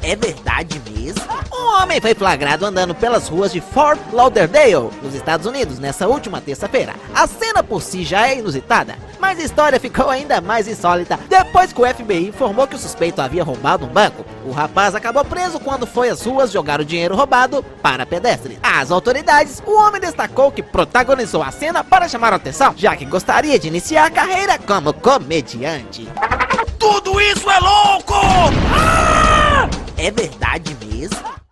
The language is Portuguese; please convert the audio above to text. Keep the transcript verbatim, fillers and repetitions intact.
É verdade mesmo? Um homem foi flagrado andando pelas ruas de Fort Lauderdale, nos Estados Unidos, nessa última terça-feira. A cena por si já é inusitada, mas a história ficou ainda mais insólita depois que o F B I informou que o suspeito havia roubado um banco. O rapaz acabou preso quando foi às ruas jogar o dinheiro roubado para pedestres. Às autoridades, o homem destacou que protagonizou a cena para chamar a atenção, já que gostaria de iniciar a carreira como comediante. Tudo isso é louco! Ah! É verdade mesmo?